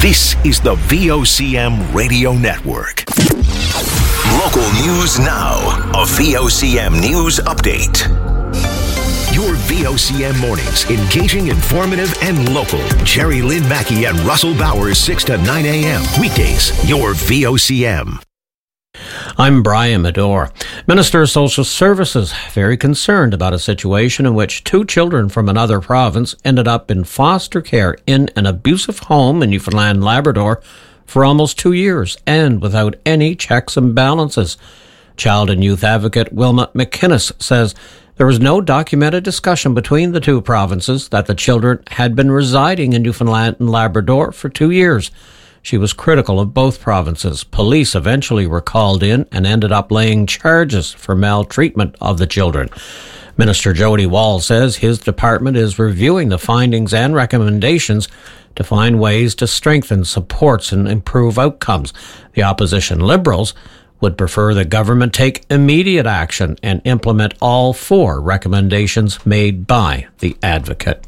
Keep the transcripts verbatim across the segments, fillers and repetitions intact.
This is the V O C M Radio Network. Local news now. A V O C M News Update. Your V O C M mornings, engaging, informative, and local. Jerry Lynn Mackey and Russell Bowers, six to nine a.m. Weekdays, your V O C M. I'm Brian Medore. Minister of Social Services very concerned about a situation in which two children from another province ended up in foster care in an abusive home in Newfoundland and Labrador for almost two years and without any checks and balances. Child and Youth Advocate Wilma McInnes says there was no documented discussion between the two provinces that the children had been residing in Newfoundland and Labrador for two years. She was critical of both provinces. Police eventually were called in and ended up laying charges for maltreatment of the children. Minister Jody Wall says his department is reviewing the findings and recommendations to find ways to strengthen supports and improve outcomes. The opposition Liberals would prefer the government take immediate action and implement all four recommendations made by the advocate.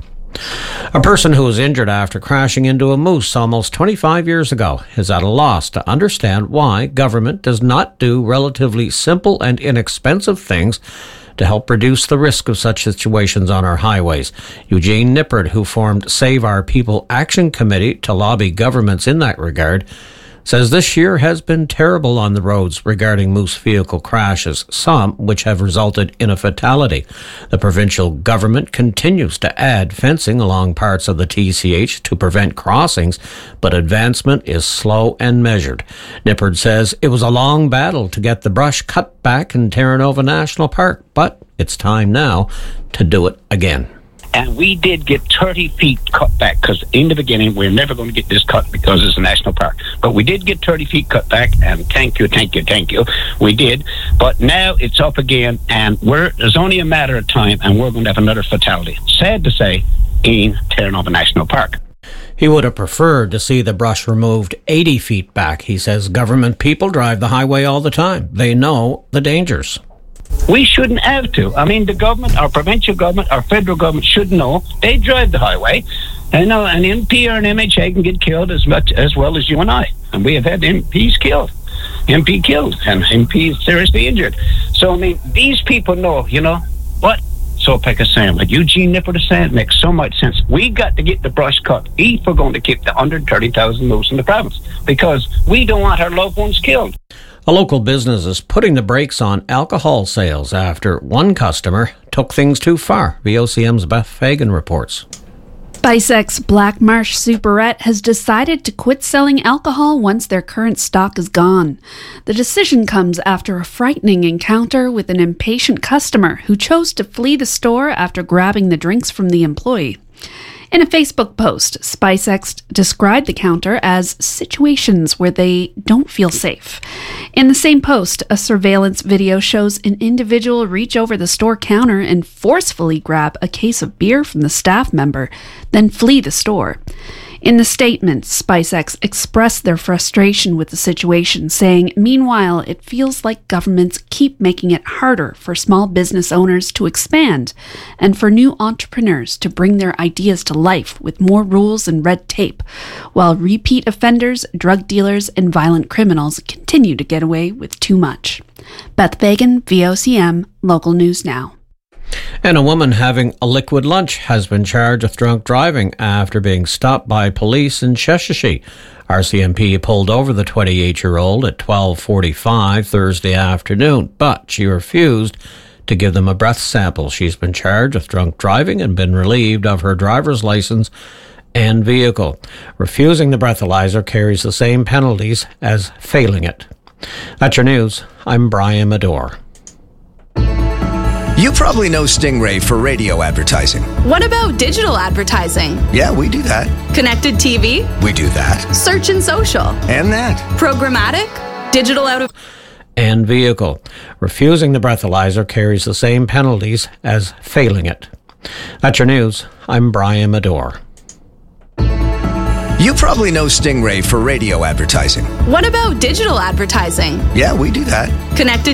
A person who was injured after crashing into a moose almost twenty-five years ago is at a loss to understand why government does not do relatively simple and inexpensive things to help reduce the risk of such situations on our highways. Eugene Nippard, who formed Save Our People Action Committee to lobby governments in that regard, says this year has been terrible on the roads regarding moose vehicle crashes, some which have resulted in a fatality. The provincial government continues to add fencing along parts of the T C H to prevent crossings, but advancement is slow and measured. Nippard says it was a long battle to get the brush cut back in Terra Nova National Park, but it's time now to do it again. And we did get thirty feet cut back, because in the beginning we we're never going to get this cut because it's a national park. But we did get thirty feet cut back, and thank you, thank you, thank you. We did. But now it's up again, and we're there's only a matter of time, and we're going to have another fatality. Sad to say, in Terra Nova National Park. He would have preferred to see the brush removed eighty feet back. He says government people drive the highway all the time. They know the dangers. We shouldn't have to. I mean, the government, our provincial government, our federal government should know. They drive the highway. And know an M P or an M H A can get killed as much as well as you and I. And we have had M Ps killed. M P killed and M P seriously injured. So, I mean, these people know, you know, what Sopeck is saying, what Eugene Nippard is saying, makes so much sense. We got to get the brush cut if we're going to keep the one hundred thirty thousand moose in the province, because we don't want our loved ones killed. A local business is putting the brakes on alcohol sales after one customer took things too far. V O C M's Beth Fagan reports. Spicex Black Marsh Superette has decided to quit selling alcohol once their current stock is gone. The decision comes after a frightening encounter with an impatient customer who chose to flee the store after grabbing the drinks from the employee. In a Facebook post, Spicex described the counter as situations where they don't feel safe. In the same post, a surveillance video shows an individual reach over the store counter and forcefully grab a case of beer from the staff member, then flee the store. In the statement, Spicex expressed their frustration with the situation, saying, meanwhile, it feels like governments keep making it harder for small business owners to expand and for new entrepreneurs to bring their ideas to life with more rules and red tape, while repeat offenders, drug dealers, and violent criminals continue to get away with too much. Beth Fagan, V O C M, Local News Now. And a woman having a liquid lunch has been charged with drunk driving after being stopped by police in Sheshatshiu. R C M P pulled over the twenty-eight-year-old at twelve forty-five Thursday afternoon, but she refused to give them a breath sample. She's been charged with drunk driving and been relieved of her driver's license and vehicle. Refusing the breathalyzer carries the same penalties as failing it. That's your news. I'm Brian Medore. You probably know Stingray for radio advertising. What about digital advertising? Yeah, we do that. Connected T V? We do that. Search and social? And that. Programmatic? Digital out of... And vehicle. Refusing the breathalyzer carries the same penalties as failing it. That's your news. I'm Brian Medore. You probably know Stingray for radio advertising. What about digital advertising? Yeah, we do that. Connected